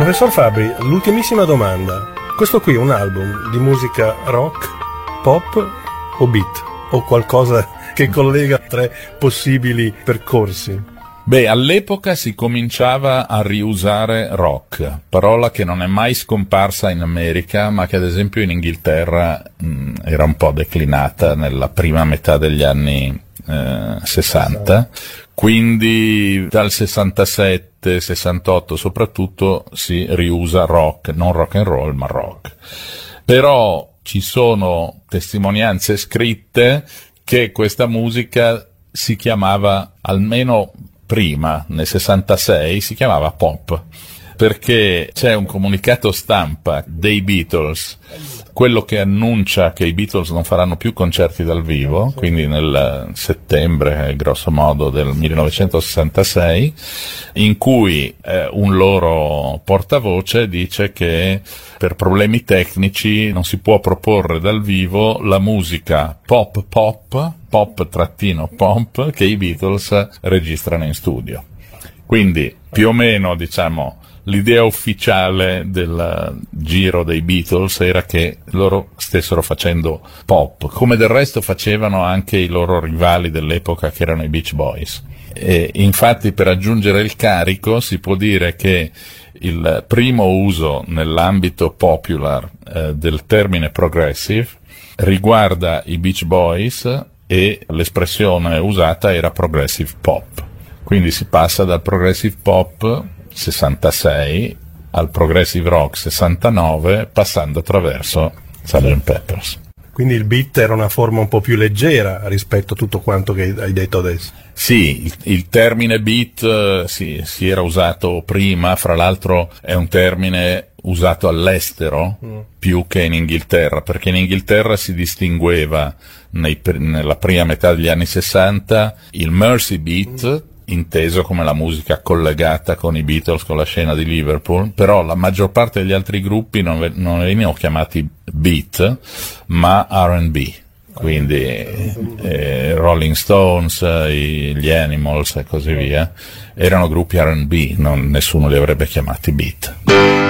Professor Fabbri, l'ultimissima domanda. Questo qui è un album di musica rock, pop o beat? O qualcosa che collega tre possibili percorsi? Beh, all'epoca si cominciava a riusare rock, parola che non è mai scomparsa in America, ma che ad esempio in Inghilterra era un po' declinata nella prima metà degli anni 60. Quindi dal 67, 68 soprattutto si riusa rock, non rock and roll ma rock. Però ci sono testimonianze scritte che questa musica si chiamava, almeno prima, nel 66, si chiamava pop, perché c'è un comunicato stampa dei Beatles, quello che annuncia che i Beatles non faranno più concerti dal vivo, quindi nel settembre, grosso modo, del 1966, in cui un loro portavoce dice che per problemi tecnici non si può proporre dal vivo la musica pop-pop che i Beatles registrano in studio. Quindi, più o meno, diciamo, l'idea ufficiale del giro dei Beatles era che loro stessero facendo pop, come del resto facevano anche i loro rivali dell'epoca che erano i Beach Boys. E infatti, per aggiungere il carico, si può dire che il primo uso nell'ambito popular del termine progressive riguarda i Beach Boys e l'espressione usata era progressive pop. Quindi si passa dal progressive pop 66 al progressive rock 69, passando attraverso Sgt. Pepper's. Quindi il beat era una forma un po' più leggera rispetto a tutto quanto che hai detto adesso. Sì, il termine beat si era usato prima, fra l'altro è un termine usato all'estero più che in Inghilterra, perché in Inghilterra si distingueva nella prima metà degli anni 60 il Mersey beat, inteso come la musica collegata con i Beatles, con la scena di Liverpool, però la maggior parte degli altri gruppi non venivano chiamati beat, ma R&B. Quindi Rolling Stones, gli Animals e così via, erano gruppi R&B, nessuno li avrebbe chiamati beat.